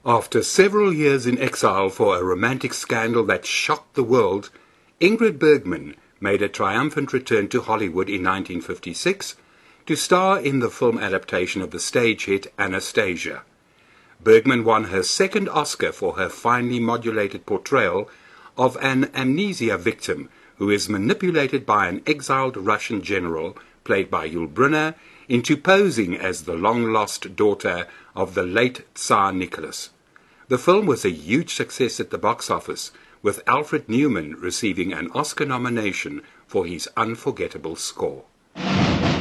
After several years in exile for a romantic scandal that shocked the world, Ingrid Bergman made a triumphant return to Hollywood in 1956 to star in the film adaptation of the stage hit Anastasia. Bergman won her second Oscar for her finely modulated portrayal of an amnesia victim who is manipulated by an exiled Russian general, played by Yul Brynner, into posing as the long-lost daughter of the late Tsar Nicholas. The film was a huge success at the box office, with Alfred Newman receiving an Oscar nomination for his unforgettable score.